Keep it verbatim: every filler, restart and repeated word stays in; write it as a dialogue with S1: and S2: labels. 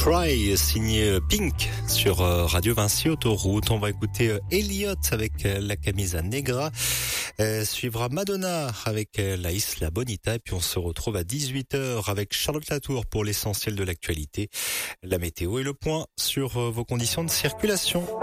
S1: Try, signé Pink sur Radio Vinci Autoroute. On va écouter Elliott avec la Camisa Negra. Euh, suivra Madonna avec la Isla Bonita. Et puis on se retrouve à dix-huit heures avec Charlotte Latour pour l'essentiel de l'actualité. La météo et le point sur vos conditions de circulation.